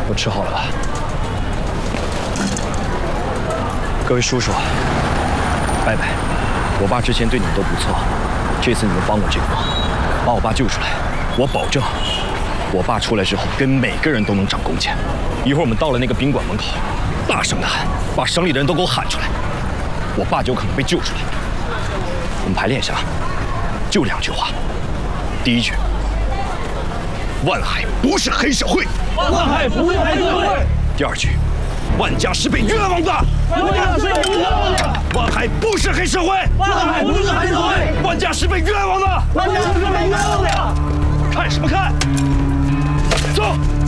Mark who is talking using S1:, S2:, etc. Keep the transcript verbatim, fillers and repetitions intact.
S1: 都吃好了吧？各位叔叔，拜拜！我爸之前对你们都不错，这次你们帮我这个忙，把我爸救出来，我保证，我爸出来之后跟每个人都能涨工钱。一会儿我们到了那个宾馆门口，大声的喊，把省里的人都给我喊出来，我爸就有可能被救出来。我们排练一下，就两句话。第一句。 万海不是黑社会，
S2: 万海不是黑社会。
S1: 第二句，万家是被冤枉的，
S2: 万家是被冤枉的。
S1: 万海不是黑社会，
S2: 万海不是黑社会。
S1: 万家是被冤枉的，
S2: 万家是被冤枉的。
S1: 看什么看？走。